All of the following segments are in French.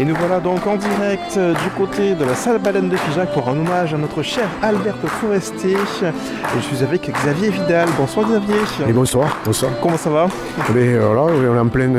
Et nous voilà donc en direct du côté de la salle Baleine de Figeac pour un hommage à notre cher Alberte Forestier. Et je suis avec Xavier Vidal. Bonsoir Xavier. Et bonsoir. Comment ça va? Mais voilà, on est en plein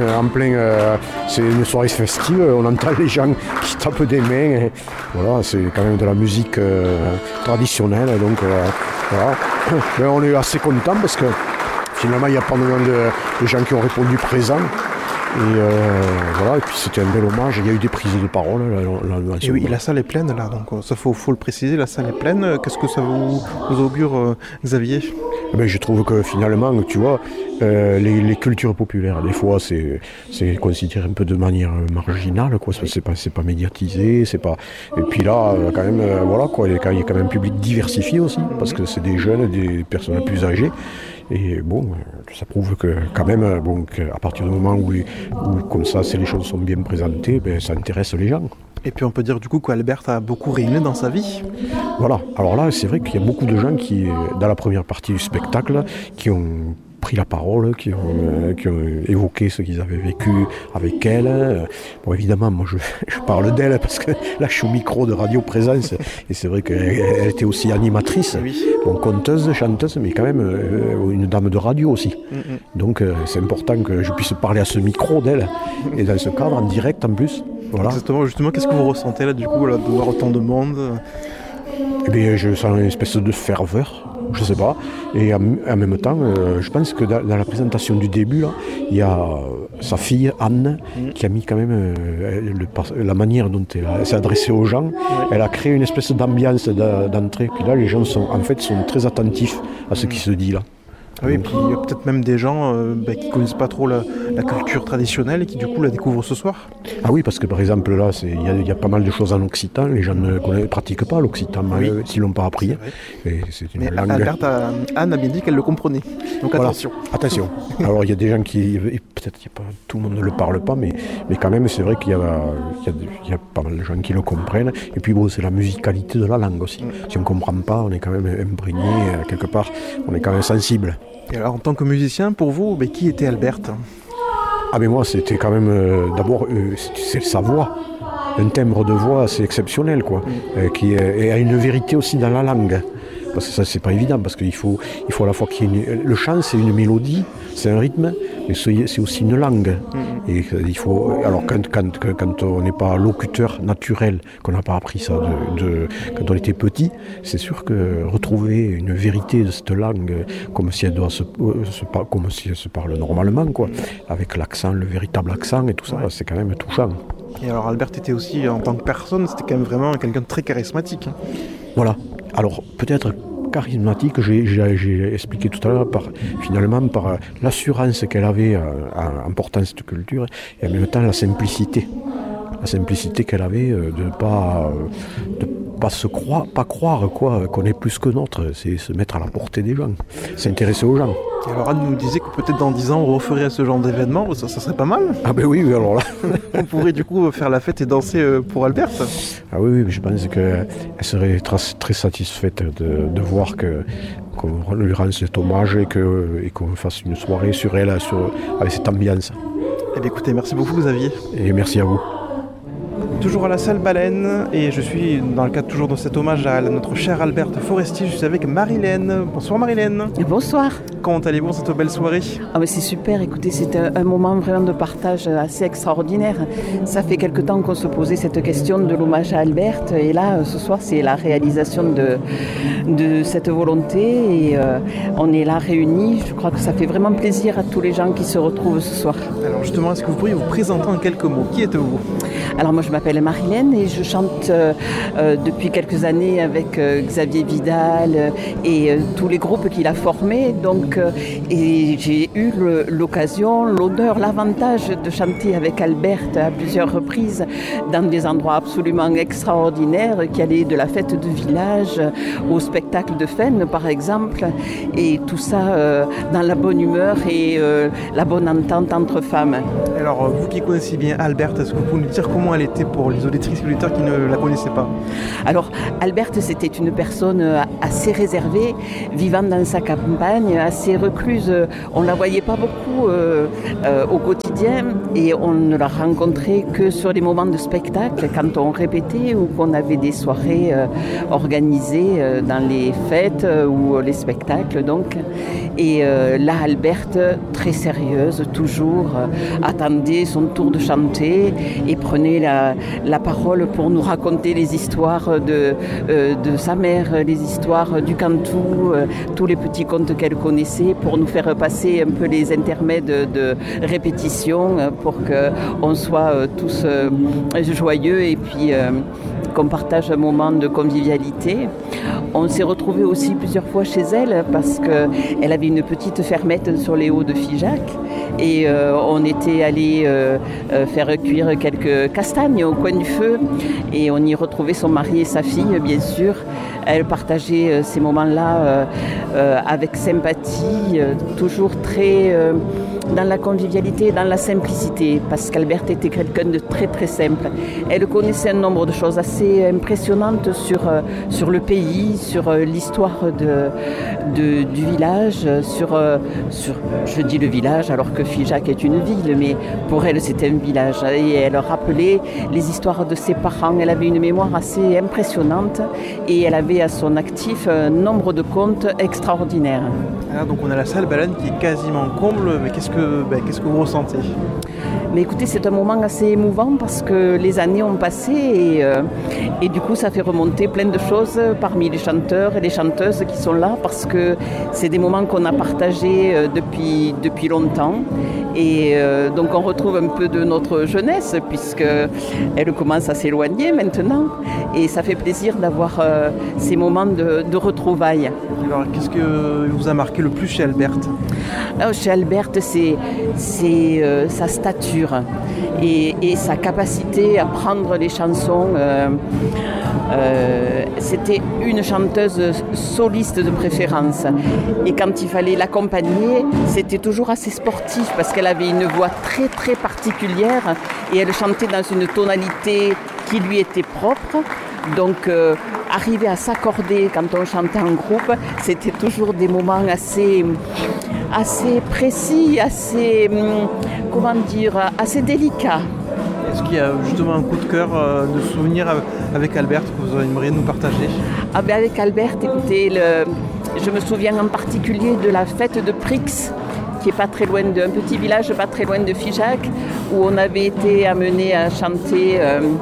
c'est une soirée festive, on entend les gens qui tapent des mains. Et voilà, c'est quand même de la musique traditionnelle. Donc voilà. Mais on est assez content parce que finalement il y a pas mal de gens qui ont répondu présents. Et voilà, et puis c'était un bel hommage, il y a eu des prises de parole. Et oui, la salle est pleine là, donc ça faut le préciser, la salle est pleine. Qu'est-ce que ça vous augure, Xavier? Ben, je trouve que finalement, tu vois, les cultures populaires, des fois, c'est considéré un peu de manière marginale, quoi. C'est pas médiatisé, c'est pas. Et puis là, quand même, voilà, quoi, il y a quand même un public diversifié aussi, parce que c'est des jeunes, des personnes plus âgées. Et bon, ça prouve que quand même, bon, qu'à partir du moment où comme ça, les choses sont bien présentées, ben, ça intéresse les gens. Et puis on peut dire du coup qu'Alberte a beaucoup rayonné dans sa vie. Voilà, alors là c'est vrai qu'il y a beaucoup de gens qui, dans la première partie du spectacle, qui ont pris la parole, qui ont évoqué ce qu'ils avaient vécu avec elle. Bon, évidemment, moi je parle d'elle parce que là je suis au micro de Radio Présence et c'est vrai qu'elle était aussi animatrice, oui. Bon, conteuse, chanteuse, mais quand même une dame de radio aussi. Donc c'est important que je puisse parler à ce micro d'elle et dans ce cadre, en direct en plus. Voilà. Justement, qu'est-ce que vous ressentez là du coup, là, de voir autant de monde? Eh bien, je sens une espèce de ferveur, je sais pas. Et en même temps, je pense que dans la présentation du début, là, il y a sa fille Anne qui a mis quand même la manière dont elle s'est adressée aux gens. Elle a créé une espèce d'ambiance d'entrée. Puis là, les gens sont très attentifs à ce qui se dit là. Oui, et puis il y a peut-être même des gens qui ne connaissent pas trop la culture traditionnelle et qui du coup la découvrent ce soir. Ah oui, parce que par exemple là, il y a pas mal de choses en occitan, les gens ne pratiquent pas l'occitan, s'ils l'ont pas appris. C'est une langue. Anne a bien dit qu'elle le comprenait, donc voilà. Attention. Alors il y a des gens qui, peut-être qu'il y a pas, tout le monde ne le parle pas, mais quand même c'est vrai qu'il y a pas mal de gens qui le comprennent. Et puis bon, c'est la musicalité de la langue aussi. Si on ne comprend pas, on est quand même imprégné quelque part, on est quand même sensible. Et alors en tant que musicien, pour vous, qui était Alberte? Ah mais moi c'était quand même d'abord c'est sa voix, un timbre de voix assez exceptionnel quoi, qui a une vérité aussi dans la langue. Parce que ça c'est pas évident, parce qu'il faut à la fois qu'il y ait le chant c'est une mélodie, c'est un rythme, mais c'est aussi une langue. Et il faut, alors quand on n'est pas locuteur naturel, qu'on n'a pas appris ça quand on était petit, c'est sûr que retrouver une vérité de cette langue, comme si elle se parle normalement, quoi, avec l'accent, le véritable accent et tout ça, c'est quand même touchant. Et alors Alberte était aussi, en tant que personne, c'était quand même vraiment quelqu'un de très charismatique. Voilà. Alors peut-être charismatique, j'ai expliqué tout à l'heure, par l'assurance qu'elle avait en portant cette culture, et en même temps la simplicité qu'elle avait de pas croire quoi, qu'on est plus que notre, c'est se mettre à la portée des gens, s'intéresser aux gens. Et alors Anne nous disait que peut-être dans 10 ans on referait ce genre d'événement, ça serait pas mal. Ah ben oui, alors là on pourrait du coup faire la fête et danser pour Alberte. Ah oui, je pense qu'elle serait très satisfaite de voir qu'on lui rend cet hommage et qu'on fasse une soirée sur elle avec cette ambiance. Eh bien écoutez, merci beaucoup Xavier. Et merci à vous. Toujours à la salle Baleine, et je suis dans le cadre toujours de cet hommage à notre chère Alberte Forestier. Je suis avec Marilène. Bonsoir Marilène. Bonsoir. Comment allez-vous cette belle soirée? C'est super, écoutez, c'est un moment vraiment de partage assez extraordinaire. Ça fait quelque temps qu'on se posait cette question de l'hommage à Alberte, et là ce soir c'est la réalisation de cette volonté, et on est là réunis. Je crois que ça fait vraiment plaisir à tous les gens qui se retrouvent ce soir. Alors justement, est-ce que vous pourriez vous présenter en quelques mots? Qui êtes-vous? Alors moi je m'appelle Marilène et je chante depuis quelques années avec Xavier Vidal et tous les groupes qu'il a formés. Donc, et j'ai eu l'occasion, l'honneur, l'avantage de chanter avec Alberte à plusieurs reprises dans des endroits absolument extraordinaires qui allaient de la fête de village au spectacle de Fresnes par exemple. Et tout ça dans la bonne humeur et la bonne entente entre femmes. Alors vous qui connaissez bien Alberte, est-ce que vous pouvez nous dire comment elle était pour pour les auditrices et auditeurs qui ne la connaissaient pas? Alors, Alberte, c'était une personne assez réservée, vivant dans sa campagne, assez recluse. On ne la voyait pas beaucoup au quotidien et on ne la rencontrait que sur les moments de spectacle, quand on répétait ou qu'on avait des soirées organisées dans les fêtes ou les spectacles. Donc. Et là, Alberte, très sérieuse, toujours, attendait son tour de chanter et prenait la parole pour nous raconter les histoires de sa mère, les histoires du Cantou, tous les petits contes qu'elle connaissait, pour nous faire passer un peu les intermèdes de répétition pour qu'on soit tous joyeux et puis qu'on partage un moment de convivialité. On s'est retrouvés aussi plusieurs fois chez elle parce qu'elle avait une petite fermette sur les hauts de Figeac et on était allé faire cuire quelques castagnes au coin du feu et on y retrouvait son mari et sa fille, bien sûr. Elle partageait ces moments-là avec sympathie, toujours très dans la convivialité, dans la simplicité, parce qu'Alberte était quelqu'un de très très simple. Elle connaissait un nombre de choses assez impressionnantes sur le pays, sur l'histoire du village, je dis le village alors que Figeac est une ville, mais pour elle c'était un village. Et elle rappelait les histoires de ses parents. Elle avait une mémoire assez impressionnante et elle avait à son actif un nombre de contes extraordinaires. Alors, donc on a la salle Baleine qui est quasiment comble, mais qu'est-ce que vous ressentez? Mais écoutez, c'est un moment assez émouvant parce que les années ont passé et du coup ça fait remonter plein de choses parmi les chanteurs et les chanteuses qui sont là parce que c'est des moments qu'on a partagés depuis longtemps et donc on retrouve un peu de notre jeunesse puisqu'elle commence à s'éloigner maintenant et ça fait plaisir d'avoir ces moments de retrouvailles. Alors qu'est-ce que vous a marqué le plus chez Alberte? Chez Alberte, c'est sa stature et sa capacité à prendre les chansons. C'était une chanteuse soliste de préférence. Et quand il fallait l'accompagner, c'était toujours assez sportif parce qu'elle avait une voix très très particulière et elle chantait dans une tonalité qui lui était propre. Donc arriver à s'accorder quand on chantait en groupe, c'était toujours des moments assez précis, assez délicats. Est-ce qu'il y a justement un coup de cœur de souvenir avec Alberte que vous aimeriez nous partager? Avec Alberte, écoutez, je me souviens en particulier de la fête de Prix, qui est pas très loin d'un petit village, pas très loin de Figeac, où on avait été amenés à chanter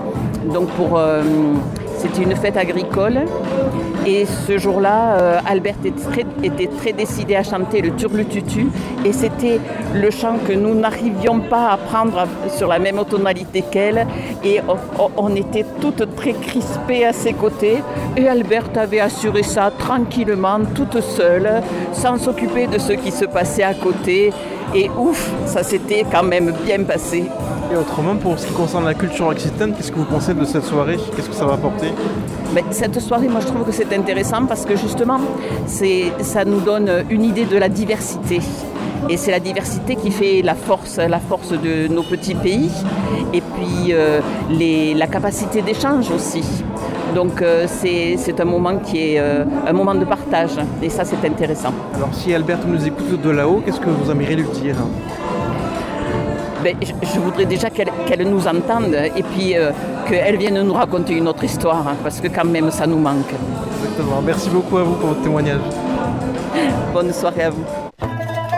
c'était une fête agricole et ce jour-là, Alberte était très décidée à chanter le Turlututu et c'était le chant que nous n'arrivions pas à prendre sur la même tonalité qu'elle et on était toutes très crispées à ses côtés et Alberte avait assuré ça tranquillement, toute seule, sans s'occuper de ce qui se passait à côté et ouf, ça s'était quand même bien passé. Et autrement, pour ce qui concerne la culture occitane, qu'est-ce que vous pensez de cette soirée? Qu'est-ce que ça va apporter? Cette soirée, moi je trouve que c'est intéressant parce que justement, ça nous donne une idée de la diversité. Et c'est la diversité qui fait la force de nos petits pays et puis la capacité d'échange aussi. Donc c'est un moment qui est un moment de partage et ça c'est intéressant. Alors si Alberte nous écoute de là-haut, qu'est-ce que vous aimeriez lui dire? Je voudrais déjà qu'elle nous entende et puis qu'elle vienne nous raconter une autre histoire parce que quand même ça nous manque. Exactement. Merci beaucoup à vous pour votre témoignage. Bonne soirée à vous.